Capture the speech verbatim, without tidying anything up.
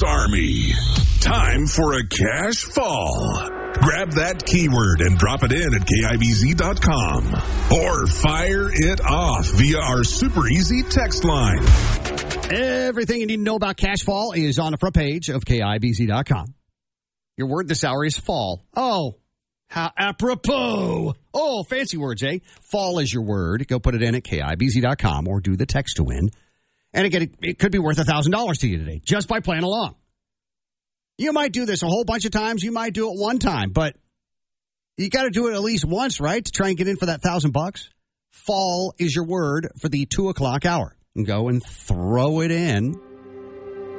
Sports Army. Time for a cash fall. Grab that keyword and drop it in at K I B Z dot com. Or fire it off via our super easy text line. Everything you need to know about cash fall is on the front page of K I B Z dot com. Your word this hour is fall. Oh, how apropos. Oh, fancy words, eh? Fall is your word. Go put it in at K I B Z dot com or do the text to win. And again, it could be worth one thousand dollars to you today just by playing along. You might do this a whole bunch of times. You might do it one time, but you got to do it at least once, right, to try and get in for that thousand bucks. Fall is your word for the two o'clock hour. And go and throw it in